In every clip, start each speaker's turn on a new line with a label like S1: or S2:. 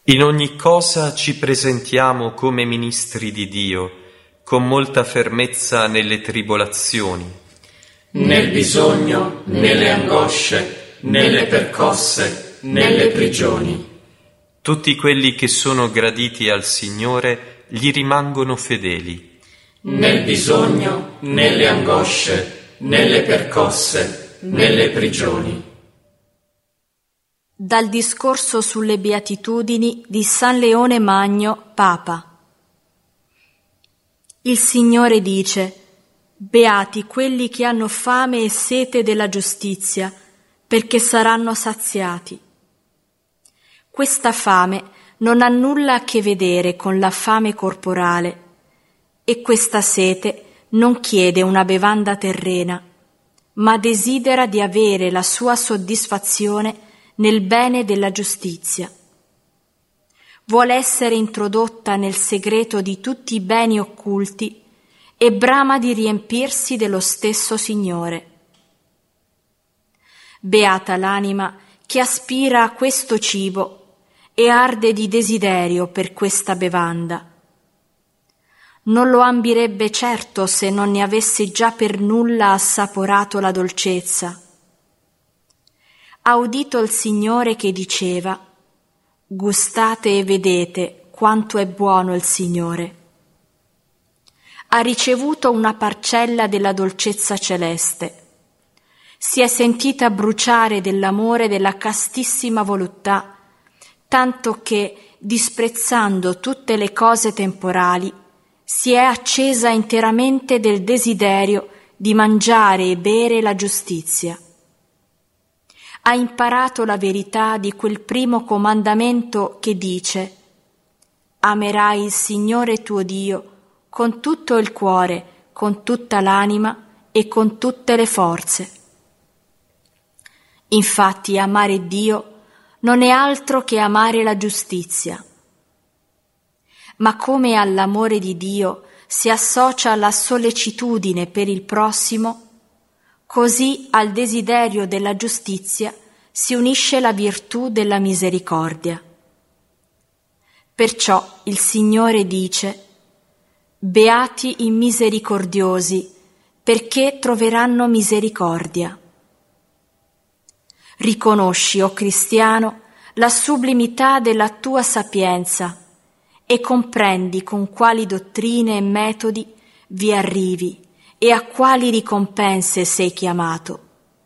S1: In ogni cosa ci presentiamo come ministri di Dio, con molta fermezza nelle tribolazioni,
S2: nel bisogno, nelle angosce, nelle percosse, nelle prigioni.
S1: Tutti quelli che sono graditi al Signore gli rimangono fedeli.
S2: Nel bisogno, nelle angosce, nelle percosse, nelle prigioni.
S3: Dal discorso sulle Beatitudini di San Leone Magno, Papa. Il Signore dice: beati quelli che hanno fame e sete della giustizia, perché saranno saziati. Questa fame non ha nulla a che vedere con la fame corporale, e questa sete non chiede una bevanda terrena, ma desidera di avere la sua soddisfazione nel bene della giustizia. Vuole essere introdotta nel segreto di tutti i beni occulti e brama di riempirsi dello stesso Signore. Beata l'anima che aspira a questo cibo e arde di desiderio per questa bevanda. Non lo ambirebbe certo se non ne avesse già per nulla assaporato la dolcezza. Ha udito il Signore che diceva: gustate e vedete quanto è buono il Signore. Ha ricevuto una parcella della dolcezza celeste. Si è sentita bruciare dell'amore della castissima voluttà, tanto che, disprezzando tutte le cose temporali, si è accesa interamente del desiderio di mangiare e bere la giustizia. Ha imparato la verità di quel primo comandamento che dice: amerai il Signore tuo Dio con tutto il cuore, con tutta l'anima e con tutte le forze. Infatti amare Dio non è altro che amare la giustizia. Ma come all'amore di Dio si associa la sollecitudine per il prossimo, così al desiderio della giustizia si unisce la virtù della misericordia. Perciò il Signore dice: beati i misericordiosi, perché troveranno misericordia. Riconosci, o cristiano, la sublimità della tua sapienza e comprendi con quali dottrine e metodi vi arrivi e a quali ricompense sei chiamato.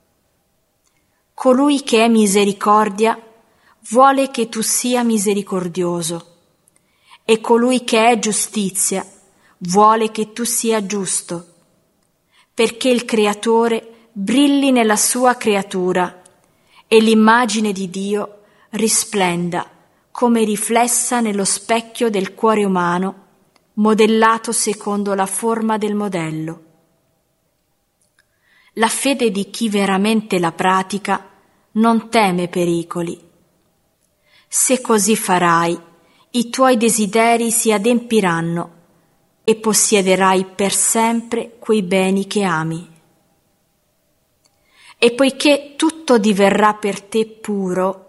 S3: Colui che è misericordia vuole che tu sia misericordioso, e colui che è giustizia vuole che tu sia giusto, perché il Creatore brilli nella sua creatura e l'immagine di Dio risplenda come riflessa nello specchio del cuore umano, modellato secondo la forma del modello. La fede di chi veramente la pratica non teme pericoli. Se così farai, i tuoi desideri si adempiranno e possiederai per sempre quei beni che ami. E poiché tutto diverrà per te puro,